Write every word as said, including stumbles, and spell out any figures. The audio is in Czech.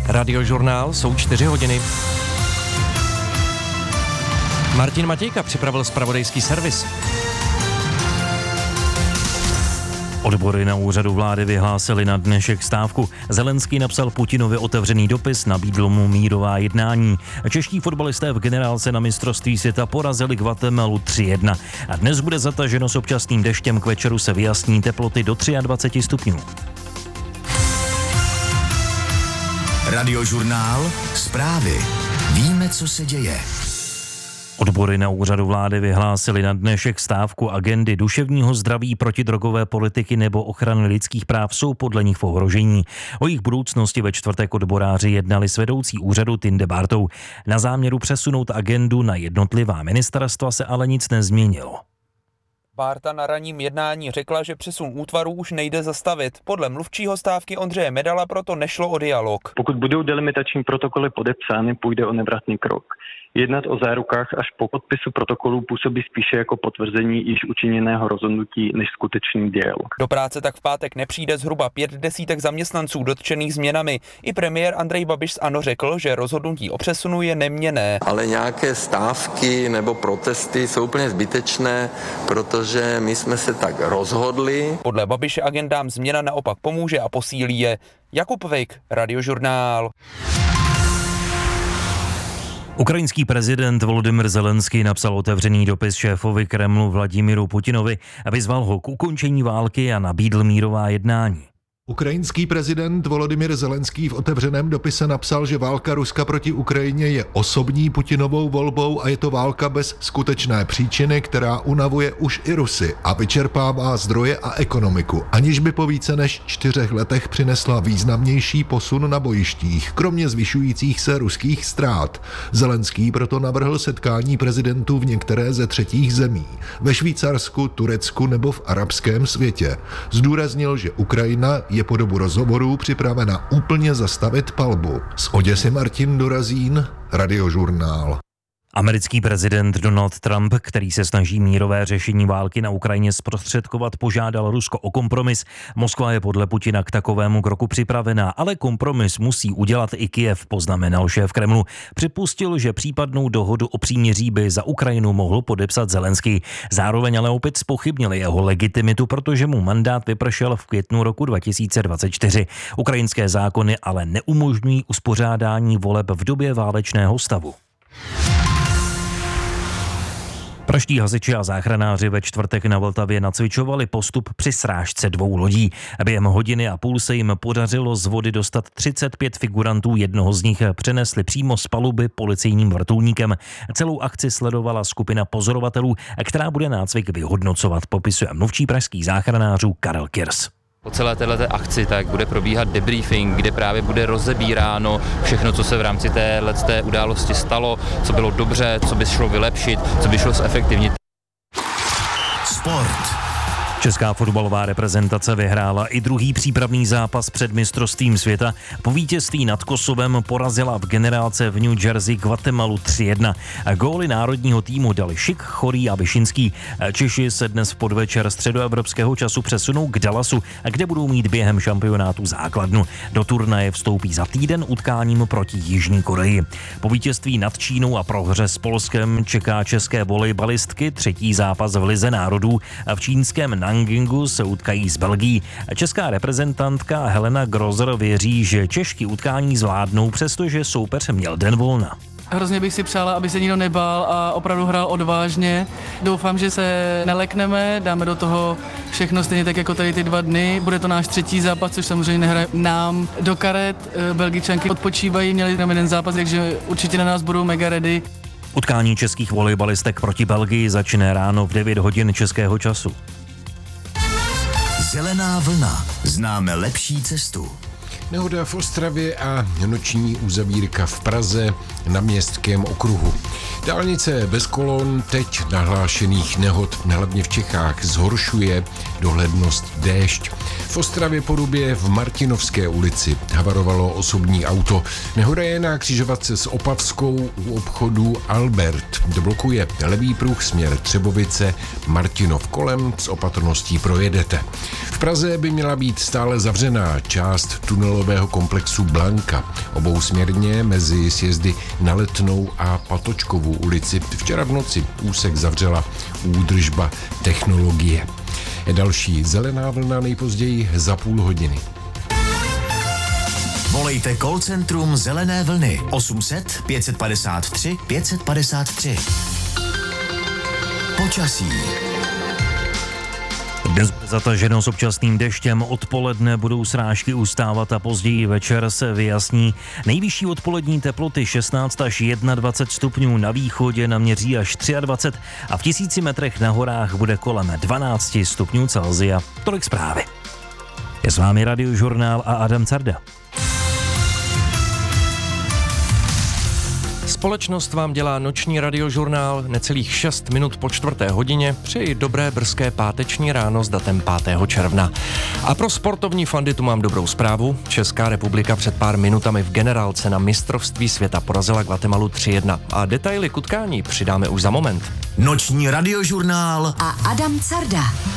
Radiožurnál, jsou čtyři hodiny. Martin Matějka připravil zpravodajský servis. Odbory na úřadu vlády vyhlásili na dnešek stávku. Zelenský napsal Putinovi otevřený dopis, nabídl mu mírová jednání. Čeští fotbalisté v generálce na mistrovství světa porazili Guatemalu tři jedna. A dnes bude zataženo s občasným deštěm, k večeru se vyjasní teploty do dvacet tři stupňů. Radiožurnál, zprávy. Víme, co se děje. Odbory na úřadu vlády vyhlásili na dnešek stávku. Agendy duševního zdraví, protidrogové politiky nebo ochrany lidských práv jsou podle nich v ohrožení. O jejich budoucnosti ve čtvrtek odboráři jednali s vedoucí úřadu Tinde Bartou. Na záměru přesunout agendu na jednotlivá ministerstva se ale nic nezměnilo. Bárta na ranním jednání řekla, že přesun útvarů už nejde zastavit. Podle mluvčího stávky Ondřeje Medala proto nešlo o dialog. Pokud budou delimitační protokoly podepsány, půjde o nevratný krok. Jednat o zárukách až po podpisu protokolů působí spíše jako potvrzení již učiněného rozhodnutí než skutečný dialog. Do práce tak v pátek nepřijde zhruba pět desítek zaměstnanců dotčených změnami. I premiér Andrej Babiš z ANO řekl, že rozhodnutí o přesunu je neměnné. Ale nějaké stávky nebo protesty jsou úplně zbytečné, protože my jsme se tak rozhodli. Podle Babiše agendám změna naopak pomůže a posílí je. Jakub Vejk, Radiožurnál. Ukrajinský prezident Volodymyr Zelenský napsal otevřený dopis šéfovi Kremlu Vladimíru Putinovi a vyzval ho k ukončení války a nabídl mírová jednání. Ukrajinský prezident Volodymyr Zelenský v otevřeném dopise napsal, že válka Ruska proti Ukrajině je osobní Putinovou volbou a je to válka bez skutečné příčiny, která unavuje už i Rusy a vyčerpává zdroje a ekonomiku, aniž by po více než čtyřech letech přinesla významnější posun na bojištích, kromě zvyšujících se ruských ztrát. Zelenský proto navrhl setkání prezidentů v některé ze třetích zemí, ve Švýcarsku, Turecku nebo v arabském světě. Zdůraznil, že Ukrajina je po dobu rozhovorů připravena úplně zastavit palbu. Z Oděsy Martin Dorazín, Radiožurnál. Americký prezident Donald Trump, který se snaží mírové řešení války na Ukrajině zprostředkovat, požádal Rusko o kompromis. Moskva je podle Putina k takovému kroku připravená, ale kompromis musí udělat i Kyjev, poznamenal šéf Kremlu. Připustil, že případnou dohodu o příměří by za Ukrajinu mohl podepsat Zelenský. Zároveň ale opět zpochybnil jeho legitimitu, protože mu mandát vypršel v květnu roku dva tisíce dvacet čtyři. Ukrajinské zákony ale neumožňují uspořádání voleb v době válečného stavu. Praští hasiči a záchranáři ve čtvrtek na Vltavě nacvičovali postup při srážce dvou lodí. Během hodiny a půl se jim podařilo z vody dostat třicet pět figurantů, jednoho z nich přenesli přímo z paluby policejním vrtulníkem. Celou akci sledovala skupina pozorovatelů, která bude nácvik vyhodnocovat, popisuje mluvčí pražských záchranářů Karel Kirs. Po celé této akci tak bude probíhat debriefing, kde právě bude rozebíráno všechno, co se v rámci téhleté události stalo, co bylo dobře, co by šlo vylepšit, co by šlo zefektivnit. Sport. Česká fotbalová reprezentace vyhrála i druhý přípravný zápas před mistrovstvím světa. Po vítězství nad Kosovem porazila v generálce v New Jersey Guatemalu tři jedna. Góly národního týmu dali Šik, Chorý a Višinský. Češi se dnes v podvečer středoevropského času přesunou k Dallasu, kde budou mít během šampionátu základnu. Do turnaje vstoupí za týden utkáním proti Jižní Koreji. Po vítězství nad Čínou a prohře s Polskem čeká české volejbalistky třetí zápas v Lize národů. V čínském Nangingu se utkají s Belgií. Česká reprezentantka Helena Grozer věří, že Češky utkání zvládnou, přestože soupeř měl den volna. Hrozně bych si přála, aby se nikdo nebál a opravdu hrál odvážně. Doufám, že se nelekneme, dáme do toho všechno stejně tak jako tady ty dva dny. Bude to náš třetí zápas, což samozřejmě nehraje nám do karet. Belgičanky odpočívají, měli tam jeden zápas, takže určitě na nás budou mega ready. Utkání českých volejbalistek proti Belgii začne ráno v devět hodin českého času. Zelená vlna. Známe lepší cestu. Nehoda v Ostravě a noční uzavírka v Praze na Městském okruhu. Dálnice bez kolon teď nahlášených nehod, hlavně v Čechách, zhoršuje dohlednost déšť. V Ostravě Porubě v Martinovské ulici havarovalo osobní auto. Nehoda je na křižovatce s Opavskou u obchodu Albert. Blokuje levý pruh směr Třebovice, Martinov kolem, s opatrností projedete. V Praze by měla být stále zavřená část tunelového komplexu Blanka. Obousměrně mezi sjezdy na Letnou a Patočkovou ulici včera v noci úsek zavřela údržba technologie. Další zelená vlna nejpozději za půl hodiny. Volejte call centrum Zelené vlny osm set pět padesát tři pět padesát tři. Počasí. Dnes bude zataženo s občasným deštěm, odpoledne budou srážky ustávat a později večer se vyjasní. Nejvyšší odpolední teploty šestnáct až dvacet jedna stupňů, na východě naměří až dvacet tři a v tisíci metrech na horách bude kolem dvanáct stupňů Celsia. Tolik zprávy. Je s vámi Radiožurnál a Adam Carda. Společnost vám dělá noční radiožurnál necelých šest minut po čtvrté hodině. Přeji dobré brzké páteční ráno s datem pátého června. A pro sportovní fandy tu mám dobrou zprávu. Česká republika před pár minutami v generálce na mistrovství světa porazila Guatemalu tři jedna. A detaily k utkání přidáme už za moment. Noční radiožurnál a Adam Carda.